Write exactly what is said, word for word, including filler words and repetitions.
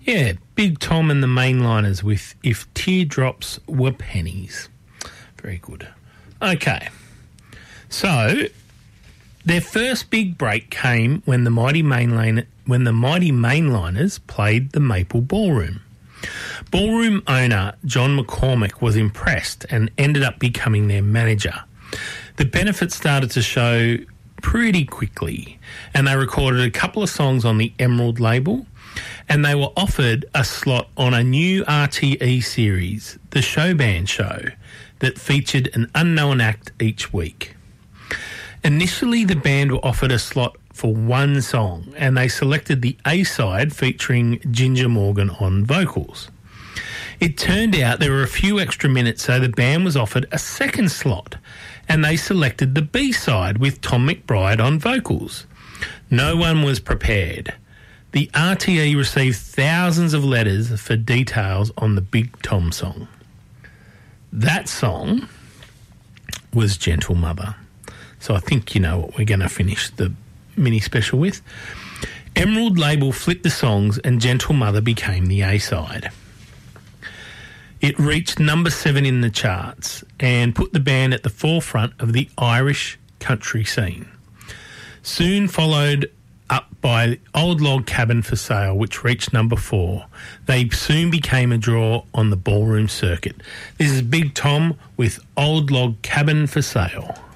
Yeah, Big Tom and the Mainliners with If Teardrops Were Pennies. Very good. Okay. So, their first big break came when the Mighty Mainline, when the Mighty Mainliners played the Maple Ballroom. Ballroom owner John McCormick was impressed and ended up becoming their manager. The benefits started to show pretty quickly, and they recorded a couple of songs on the Emerald label, and they were offered a slot on a new R T E series, The Showband Show, that featured an unknown act each week. Initially, the band were offered a slot for one song, and they selected the A-side featuring Ginger Morgan on vocals. It turned out there were a few extra minutes, so the band was offered a second slot, and they selected the B-side with Tom McBride on vocals. No one was prepared. The R T E received thousands of letters for details on the Big Tom song. That song was Gentle Mother. So I think you know what we're going to finish the mini special with. Emerald label flipped the songs and Gentle Mother became the A-side. It reached number seven in the charts and put the band at the forefront of the Irish country scene. Soon followed up by Old Log Cabin for Sale, which reached number four. They soon became a draw on the ballroom circuit. This is Big Tom with Old Log Cabin for Sale.